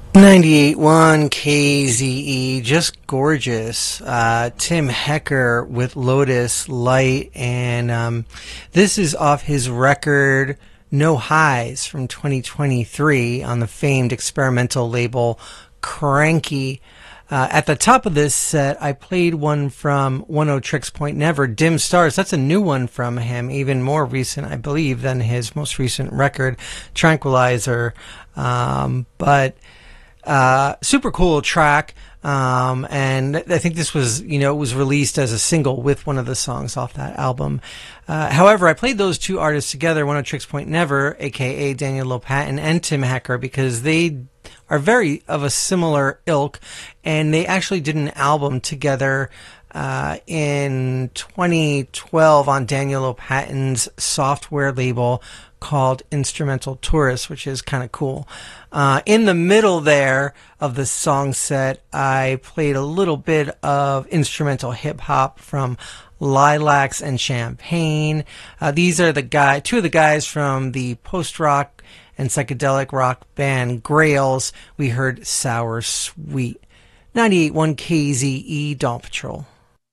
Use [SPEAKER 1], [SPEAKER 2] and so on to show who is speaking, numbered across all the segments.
[SPEAKER 1] 98.1 KZE, just gorgeous. Tim Hecker with Lotus Light, and this is off his record No Highs from 2023 on the famed experimental label Cranky. At the top of this set, I played one from 10 Tricks Point Never, Dim Stars. That's a new one from him, even more recent, I believe, than his most recent record, Tranquilizer. But super cool track. And I think this was, it was released as a single with one of the songs off that album. However, I played those two artists together, 10 Tricks Point Never, aka Daniel Lopatin and Tim Hecker, because they are very of a similar ilk, and they actually did an album together in 2012 on Daniel Lopatin's software label called Instrumental Tourist, which is kind of cool. In the middle there of the song set, I played a little bit of instrumental hip hop from Lilacs and Champagne. These are two of the guys from the post-rock and psychedelic rock band Grails. We heard Sour Sweet. 98.1 KZE Dawn Patrol.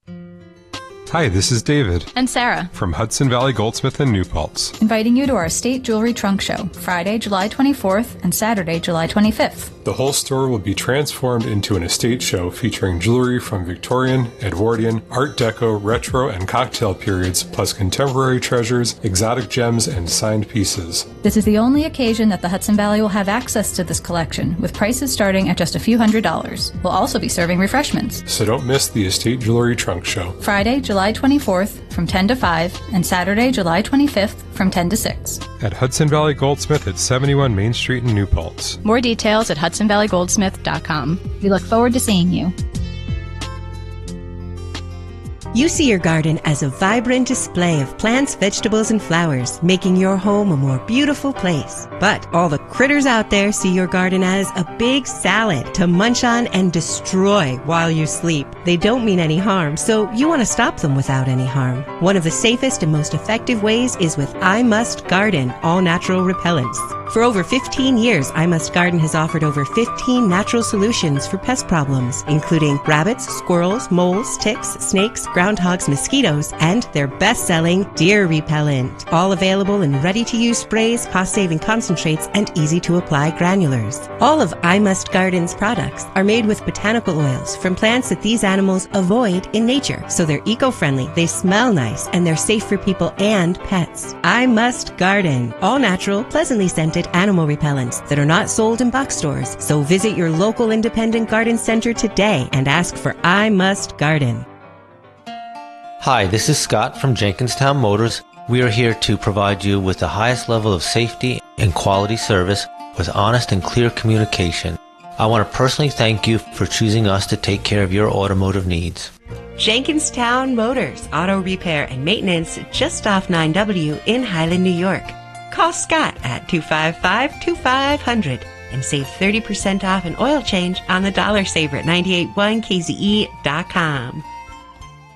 [SPEAKER 2] Hi, this is David
[SPEAKER 3] and Sarah
[SPEAKER 2] from Hudson Valley Goldsmith in New Paltz,
[SPEAKER 3] inviting you to our Estate Jewelry Trunk Show, Friday, July 24th and Saturday, July 25th.
[SPEAKER 2] The whole store will be transformed into an estate show featuring jewelry from Victorian, Edwardian, Art Deco, retro, and cocktail periods, plus contemporary treasures, exotic gems, and signed pieces.
[SPEAKER 3] This is the only occasion that the Hudson Valley will have access to this collection, with prices starting at just a few $100s. We'll also be serving refreshments.
[SPEAKER 2] So don't miss the Estate Jewelry Trunk Show.
[SPEAKER 3] Friday, July 24th from 10 to 5, and Saturday, July 25th from 10 to 6.
[SPEAKER 2] At Hudson Valley Goldsmith at 71 Main Street in New Paltz.
[SPEAKER 3] More details at HudsonValleyGoldsmith.com. We look forward to seeing you.
[SPEAKER 4] You see your garden as a vibrant display of plants, vegetables, and flowers, making your home a more beautiful place. But all the critters out there see your garden as a big salad to munch on and destroy while you sleep. They don't mean any harm, so you want to stop them without any harm. One of the safest and most effective ways is with I Must Garden all-natural repellents. For over 15 years, I Must Garden has offered over 15 natural solutions for pest problems, including rabbits, squirrels, moles, ticks, snakes, groundhogs, mosquitoes, and their best-selling deer repellent. All available in ready-to-use sprays, cost-saving concentrates, and easy-to-apply granulars. All of I Must Garden's products are made with botanical oils from plants that these animals avoid in nature. So they're eco-friendly, they smell nice, and they're safe for people and pets. I Must Garden. All-natural, pleasantly scented animal repellents that are not sold in box stores. So visit your local independent garden center today and ask for I Must Garden.
[SPEAKER 5] Hi, this is Scott from Jenkinstown Motors. We are here to provide you with the highest level of safety and quality service with honest and clear communication. I want to personally thank you for choosing us to take care of your automotive needs.
[SPEAKER 4] Jenkinstown Motors, auto repair and maintenance just off 9W in Highland, New York. Call Scott at 255-2500 and save 30% off an oil change on the Dollar Saver at 98.1KZE.com.